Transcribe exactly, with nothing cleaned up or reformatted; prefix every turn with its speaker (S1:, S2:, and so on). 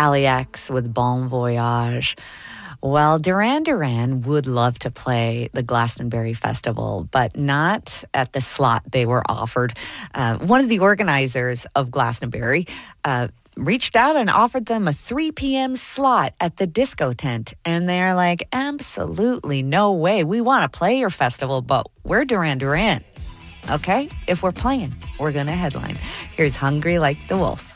S1: Ali X with Bon Voyage. Well, Duran Duran would love to play the Glastonbury Festival, but not at the slot they were offered. Uh, one of the organizers of Glastonbury uh, reached out and offered them a three p.m. slot at the disco tent. And they're like, absolutely no way. We want to play your festival, but we're Duran Duran. Okay? If we're playing, we're going to headline. Here's Hungry Like the Wolf.